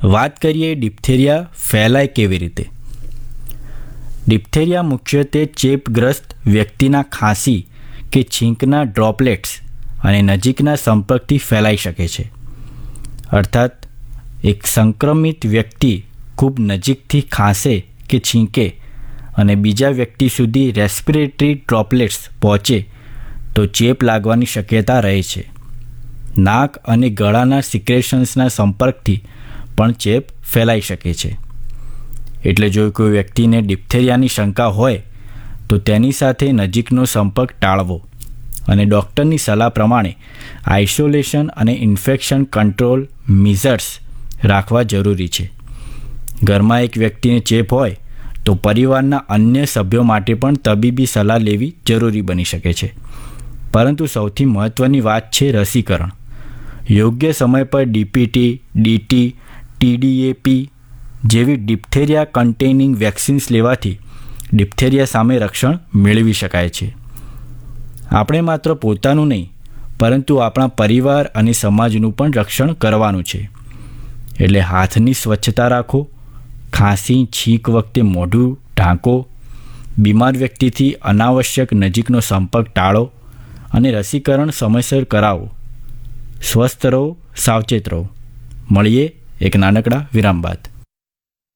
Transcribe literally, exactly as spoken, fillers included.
વાત કરીએ ડિપ્થેરિયા ફેલાય કેવી રીતે. ડિપ્થેરિયા મુખ્યત્વે ચેપગ્રસ્ત વ્યક્તિના ખાંસી કે છીંકના ડ્રોપલેટ્સ અને નજીકના સંપર્કથી ફેલાઈ શકે છે. અર્થાત એક સંક્રમિત વ્યક્તિ ખૂબ નજીકથી ખાંસે કે છીંકે અને બીજા વ્યક્તિ સુધી રેસ્પિરેટરી ડ્રોપલેટ્સ પહોંચે તો ચેપ લાગવાની શક્યતા રહે છે. નાક અને ગળાના સિક્રેશન્સના સંપર્કથી પણ ચેપ ફેલાઈ શકે છે. એટલે જો કોઈ વ્યક્તિને ડિપ્થેરિયાની શંકા હોય તો તેની સાથે નજીકનો સંપર્ક ટાળવો અને ડૉક્ટરની સલાહ પ્રમાણે આઇસોલેશન અને ઇન્ફેક્શન કંટ્રોલ મેઝર્સ રાખવા જરૂરી છે. ઘરમાં એક વ્યક્તિને ચેપ હોય તો પરિવારના અન્ય સભ્યો માટે પણ તબીબી સલાહ લેવી જરૂરી બની શકે છે. પરંતુ સૌથી મહત્ત્વની વાત છે રસીકરણ. યોગ્ય સમય પર ડીપીટી, ડીટી, ટીડીએપી જેવી ડિપ્થેરિયા કન્ટેનિંગ વેક્સિન્સ લેવાથી ડિપ્થેરિયા સામે રક્ષણ મેળવી શકાય છે. આપણે માત્ર પોતાનું નહીં પરંતુ આપણા પરિવાર અને સમાજનું પણ રક્ષણ કરવાનું છે. એટલે હાથની સ્વચ્છતા રાખો, ખાંસી છીંક વખતે મોઢું ઢાંકો, બીમાર વ્યક્તિથી અનાવશ્યક નજીકનો સંપર્ક ટાળો અને રસીકરણ સમયસર કરાવો. સ્વસ્થ રહો, સાવચેત રહો. મળીએ એક નાનકડા વિરામ બાદ.